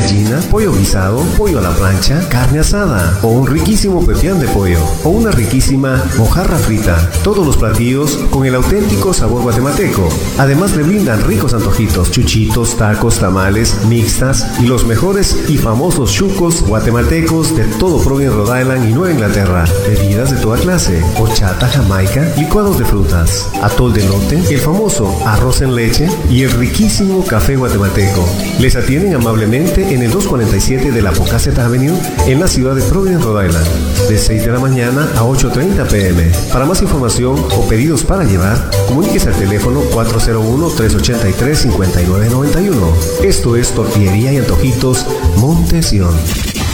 gallina, pollo guisado, pollo a la plancha, carne asada, o un riquísimo pepián de pollo, o una riquísima mojarra frita. Todos los platillos con el auténtico sabor guatemalteco. Además le brindan ricos antojitos, chuchitos, tacos, tamales, mixtas y los mejores y famosos chucos guatemaltecos de todo Providence, Rhode Island y Nueva Inglaterra. Bebidas de toda clase, horchata, jamaica, licuados de frutas, atol de elote, el famoso arroz en leche y el riquísimo café guatemalteco. Les atienden amablemente en el 247 de la Pocasset Avenue en la ciudad de Providence, Rhode Island, de 6 de la mañana a 8:30 p.m. Para más información o pedidos para llevar, comuníquese al teléfono 401-383-5991. Esto es Tortillería y Antojitos Monte Sion.